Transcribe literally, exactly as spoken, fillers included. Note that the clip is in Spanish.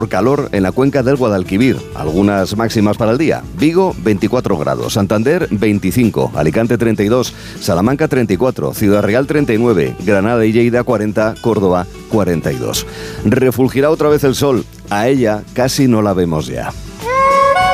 Por calor en la cuenca del Guadalquivir, algunas máximas para el día. Vigo, veinticuatro grados, Santander, veinticinco, Alicante, treinta y dos, Salamanca, treinta y cuatro, Ciudad Real, treinta y nueve, Granada y Lleida, cuarenta, Córdoba, cuarenta y dos. Refulgirá otra vez el sol, a ella casi no la vemos ya.